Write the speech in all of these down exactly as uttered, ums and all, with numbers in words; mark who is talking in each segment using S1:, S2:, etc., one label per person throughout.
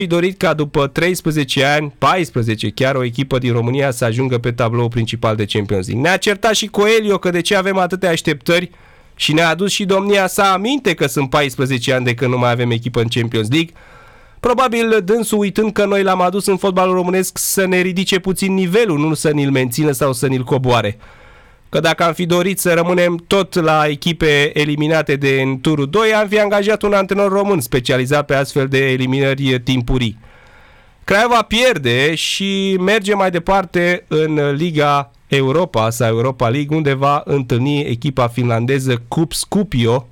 S1: dorit ca după treisprezece ani, paisprezece chiar, o echipă din România să ajungă pe tabloul principal de Champions League. Ne-a certat și Coelho că de ce avem atâtea așteptări și ne-a adus și domnia sa aminte că sunt paisprezece ani de când nu mai avem echipă în Champions League. Probabil dânsul uitând că noi l-am adus în fotbalul românesc să ne ridice puțin nivelul, nu să ni-l mențină sau să ni-l coboare. Că dacă am fi dorit să rămânem tot la echipe eliminate de în turul doi, am fi angajat un antrenor român specializat pe astfel de eliminări timpurii. Craiova pierde și merge mai departe în Liga Europa sau Europa League, unde va întâlni echipa finlandeză Cup Skopje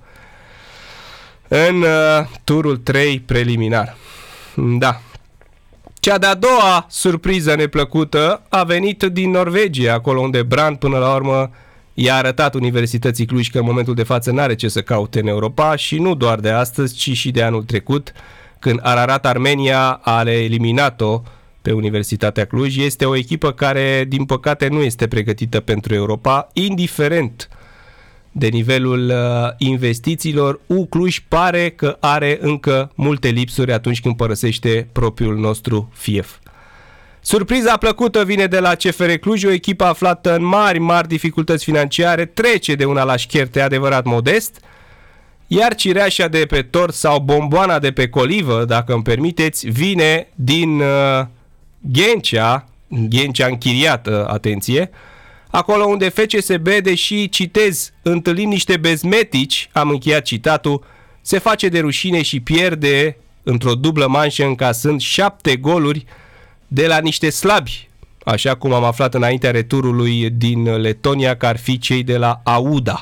S1: în uh, turul trei preliminar. Da. Cea de-a doua surpriză neplăcută a venit din Norvegia, acolo unde Brandt până la urmă i-a arătat Universității Cluj că în momentul de față n-are ce să caute în Europa și nu doar de astăzi, ci și de anul trecut, când Ararat Armenia a eliminat-o pe Universitatea Cluj. Este o echipă care, din păcate, nu este pregătită pentru Europa, indiferent de nivelul uh, investițiilor. U Cluj pare că are încă multe lipsuri atunci când părăsește propriul nostru fief. Surpriza plăcută vine de la C F R Cluj, o echipă aflată în mari, mari dificultăți financiare, trece de una la șcherte adevărat modest, iar cireașa de pe tort sau bomboana de pe colivă, dacă îmi permiteți, vine din uh, Ghencea, Ghencea închiriată, atenție, acolo unde F C S B, deși, citez, întâlnim niște bezmetici, am încheiat citatul, se face de rușine și pierde într-o dublă manșă încasând șapte goluri de la niște slabi, așa cum am aflat înaintea returului din Letonia, că ar fi cei de la Auda.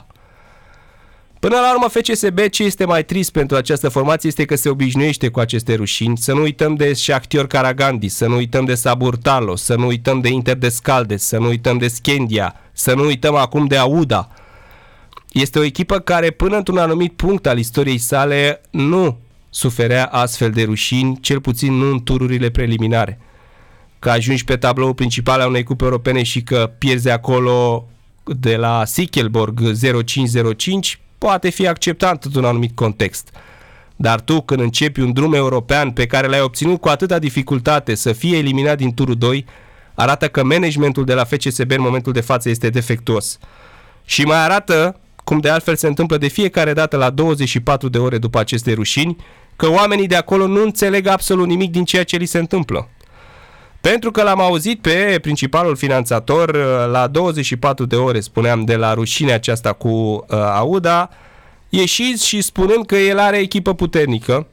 S1: Până la urmă, F C S B, ce este mai trist pentru această formație este că se obișnuiește cu aceste rușini. Să nu uităm de Shakhtar Karagandhi, să nu uităm de Saburtalo, să nu uităm de Inter de Scaldes, să nu uităm de Scandia, să nu uităm acum de Auda. Este o echipă care până într-un anumit punct al istoriei sale nu suferea astfel de rușini, cel puțin nu în tururile preliminare. Că ajungi pe tabloul principal al unei cupe europene și că pierzi acolo de la Sickelborg zero cinci zero cinci, poate fi acceptat într-un anumit context. Dar tu, când începi un drum european pe care l-ai obținut cu atâta dificultate să fie eliminat din turul doi, arată că managementul de la F C S B în momentul de față este defectuos. Și mai arată, cum de altfel se întâmplă de fiecare dată la douăzeci și patru de ore după aceste rușini, că oamenii de acolo nu înțeleg absolut nimic din ceea ce li se întâmplă. Pentru că l-am auzit pe principalul finanțator la douăzeci și patru de ore, spuneam, de la rușinea aceasta cu uh, Auda, ieșiți și spunând că el are echipă puternică,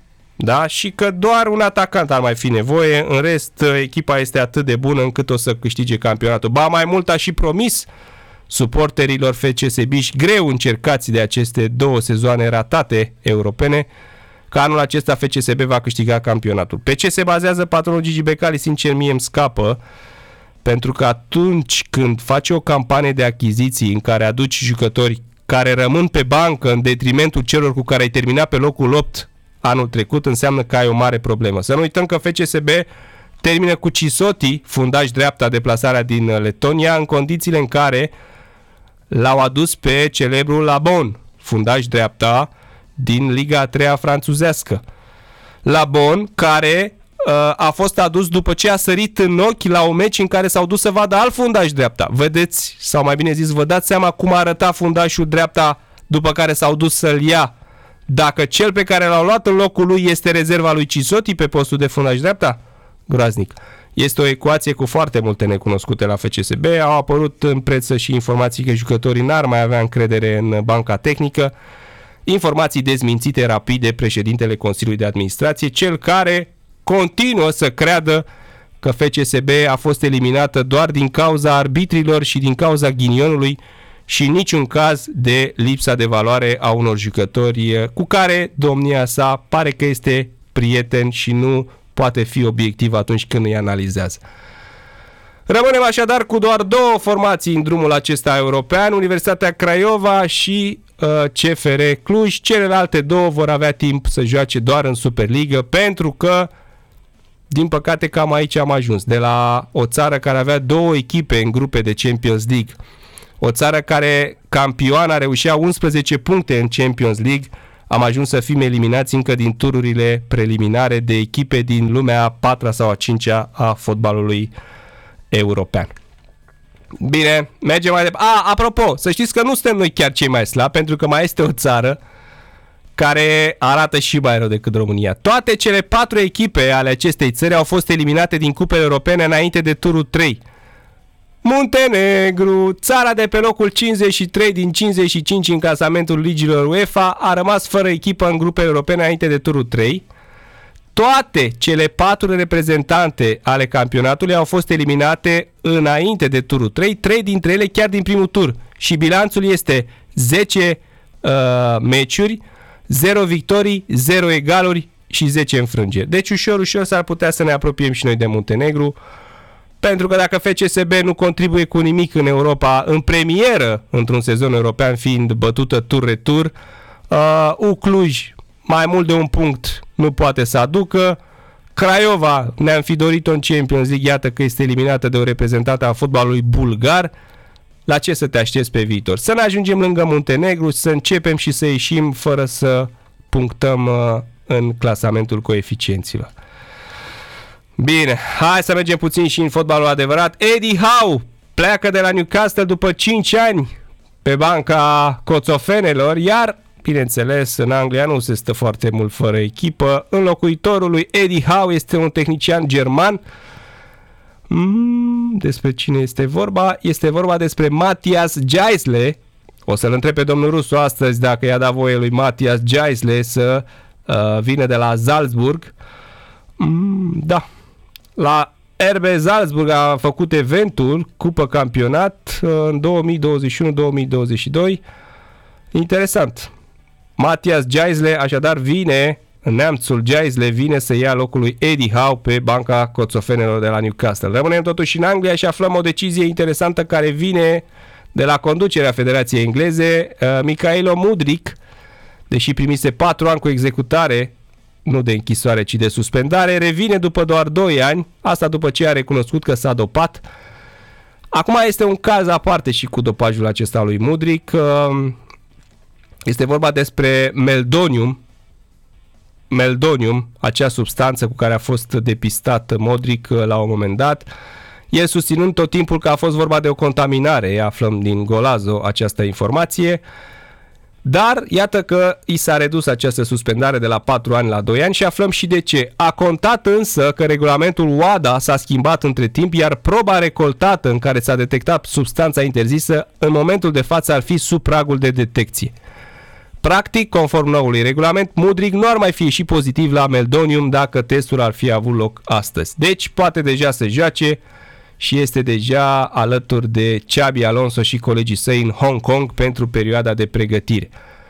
S1: da? Și că doar un atacant ar mai fi nevoie, în rest echipa este atât de bună încât o să câștige campionatul. Ba mai mult a și promis suporterilor F C S B-și greu încercați de aceste două sezoane ratate europene, că anul acesta F C S B va câștiga campionatul. Pe ce se bazează patronul Gigi Becali, sincer mie îmi scapă, pentru că atunci când faci o campanie de achiziții în care aduci jucători care rămân pe bancă în detrimentul celor cu care ai terminat pe locul opt anul trecut, înseamnă că ai o mare problemă. Să nu uităm că F C S B termină cu Cisoti, fundaș dreapta, deplasarea din Letonia, în condițiile în care l-au adus pe celebrul Labon, fundaș dreapta, din Liga a treia franțuzească. Labon, care uh, a fost adus după ce a sărit în ochi la un meci în care s-au dus să vadă alt fundaș dreapta. Vedeți, sau mai bine zis, vă dați seama cum arăta fundașul dreapta după care s-au dus să-l ia, dacă cel pe care l-au luat în locul lui este rezerva lui Cisoti pe postul de fundaș dreapta? Groaznic. Este o ecuație cu foarte multe necunoscute la F C S B. Au apărut în presă și informații că jucătorii n-ar mai avea încredere în banca tehnică. Informații dezmințite rapid de președintele Consiliului de Administrație, cel care continuă să creadă că F C S B a fost eliminată doar din cauza arbitrilor și din cauza ghinionului și în niciun caz de lipsa de valoare a unor jucători cu care domnia sa pare că este prieten și nu poate fi obiectiv atunci când îi analizează. Rămânem așadar cu doar două formații în drumul acesta european, Universitatea Craiova și uh, C F R Cluj. Celelalte două vor avea timp să joace doar în Superligă, pentru că, din păcate, cam aici am ajuns. De la o țară care avea două echipe în grupe de Champions League, o țară care campioana reușea unsprezece puncte în Champions League, am ajuns să fim eliminați încă din tururile preliminare de echipe din lumea a patra sau a cincea a fotbalului european. Bine, mergem mai departe. A, apropo, să știți că nu suntem noi chiar cei mai slabi, pentru că mai este o țară care arată și mai rău decât România. Toate cele patru echipe ale acestei țări au fost eliminate din cupele europene înainte de turul trei. Muntenegru, țara de pe locul cincizeci și trei din cincizeci și cinci în clasamentul ligilor UEFA, a rămas fără echipă în grupele europene înainte de turul trei. Toate cele patru reprezentante ale campionatului au fost eliminate înainte de turul trei, trei dintre ele chiar din primul tur. Și bilanțul este zece uh, meciuri, zero victorii, zero egaluri și zece înfrângeri. Deci ușor, ușor s-ar putea să ne apropiem și noi de Muntenegru, pentru că dacă F C S B nu contribuie cu nimic în Europa, în premieră, într-un sezon european, fiind bătută tur-retur, uh, U Cluj mai mult de un punct nu poate să aducă. Craiova, ne-am fi dorit-o în Champions League, iată că este eliminată de o reprezentantă a fotbalului bulgar. La ce să te aștepți pe viitor? Să ne ajungem lângă Muntenegru, să începem și să ieșim fără să punctăm uh, în clasamentul coeficienților. Bine, hai să mergem puțin și în fotbalul adevărat. Eddie Howe pleacă de la Newcastle după cinci ani pe banca coțofenelor, iar, bineînțeles, în Anglia nu se stă foarte mult fără echipă. Înlocuitorul lui Eddie Howe este un tehnician german. Mm, despre cine este vorba? Este vorba despre Matthias Geisle. O să-l întreb pe domnul Rusu astăzi dacă i-a dat voie lui Matthias Geisle să uh, vină de la Salzburg. Mm, da. La R B Salzburg a făcut eventul Cupă Campionat în două mii douăzeci și unu două mii douăzeci și doi. Interesant. Matthias Geisle așadar vine, neamțul Geisle vine să ia locul lui Eddie Howe pe banca coțofenelor de la Newcastle. Rămânem totuși în Anglia și aflăm o decizie interesantă care vine de la conducerea Federației Engleze. Mykhailo Mudryk, deși primise patru ani cu executare, nu de închisoare, ci de suspendare, revine după doar doi ani, asta după ce a recunoscut că s-a dopat. Acum este un caz aparte și cu dopajul acesta lui Mudryk. Este vorba despre meldonium, meldonium, acea substanță cu care a fost depistat Mudryk la un moment dat. El susținând tot timpul că a fost vorba de o contaminare, aflăm din Golazo această informație. Dar iată că i s-a redus această suspendare de la patru ani la doi ani și aflăm și de ce. A contat însă că regulamentul WADA s-a schimbat între timp, iar proba recoltată în care s-a detectat substanța interzisă în momentul de față ar fi sub pragul de detecție. Practic, conform noului regulament, Mudryk nu ar mai fi ieșit pozitiv la meldonium dacă testul ar fi avut loc astăzi. Deci poate deja să joace și este deja alături de Xabi Alonso și colegii săi în Hong Kong pentru perioada de pregătire.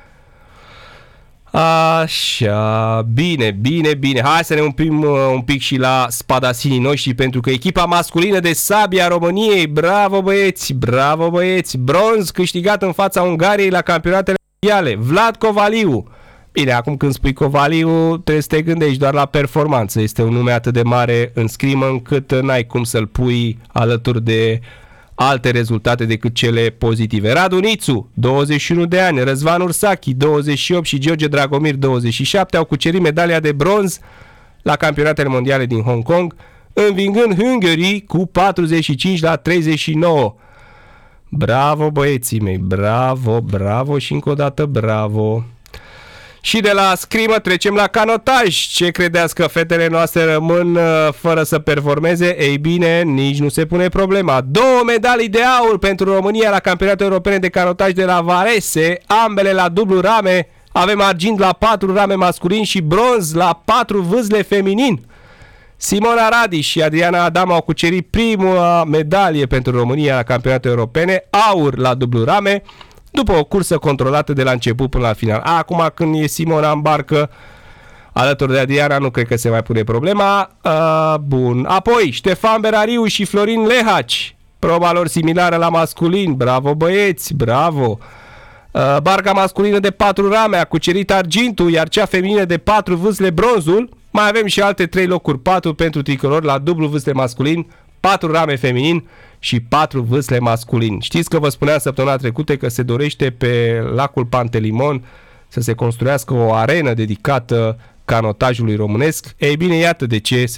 S1: Așa, bine, bine, bine. Hai să ne umpim un pic și la spadasinii noștri, pentru că echipa masculină de sabie a României, bravo băieți, bravo băieți, bronz câștigat în fața Ungariei la campionatele mondiale. Vlad Covaliu. Bine, acum când spui Covaliu, trebuie să te gândești doar la performanță. Este un nume atât de mare în scrimă încât n-ai cum să-l pui alături de alte rezultate decât cele pozitive. Radu Nițu, douăzeci și unu de ani, Răzvan Ursachi, douăzeci și opt și George Dragomir, douăzeci și șapte, au cucerit medalia de bronz la campionatele mondiale din Hong Kong, învingând Hungary cu patruzeci și cinci la treizeci și nouă. Bravo băieții mei, bravo, bravo și încă o dată bravo. Și de la scrimă trecem la canotaj. Ce credeți că fetele noastre rămân uh, fără să performeze? Ei bine, nici nu se pune problema. Două medalii de aur pentru România la campionatul europene de canotaj de la Varese, ambele la dublu rame. Avem argint la patru rame masculin și bronz la patru vâzle feminin. Simona Radi și Adriana Adam au cucerit prima medalie pentru România la campionatul europene, aur la dublu rame, după o cursă controlată de la început până la final. Acum când e Simona în barcă alături de Adriana, nu cred că se mai pune problema. Uh, bun. Apoi, Ștefan Berariu și Florin Lehaci. Proba lor similară la masculin. Bravo băieți, bravo. Uh, barca masculină de patru rame a cucerit argintul, iar cea feminină de patru vâsle bronzul. Mai avem și alte trei locuri, patru pentru tricolor la dublu vâsle masculin, patru rame feminin și patru vâsle masculin. Știți că vă spuneam săptămâna trecută că se dorește pe lacul Pantelimon să se construiască o arenă dedicată canotajului românesc. Ei bine, iată de ce se